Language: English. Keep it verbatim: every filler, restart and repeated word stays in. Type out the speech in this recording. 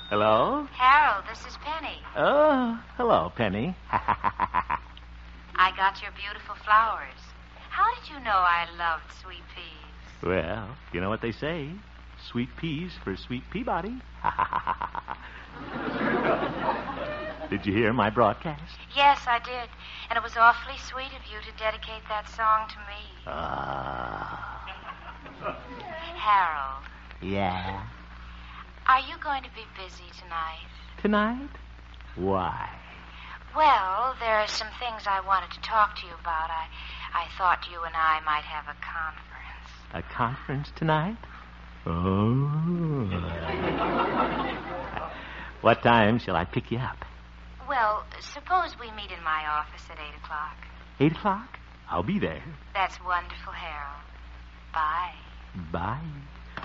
Hello? Harold, this is Penny. Oh, hello, Penny. I got your beautiful flowers. How did you know I loved sweet peas? Well, you know what they say. Sweet peas for sweet Peabody. Did you hear my broadcast? Yes, I did. And it was awfully sweet of you to dedicate that song to me. Ah. Harold. Yeah? Are you going to be busy tonight? Tonight? Why? Well, there are some things I wanted to talk to you about. I, I thought you and I might have a conference. A conference tonight? Oh. What time shall I pick you up? Well, suppose we meet in my office at eight o'clock. Eight o'clock? I'll be there. That's wonderful, Harold. Bye. Bye.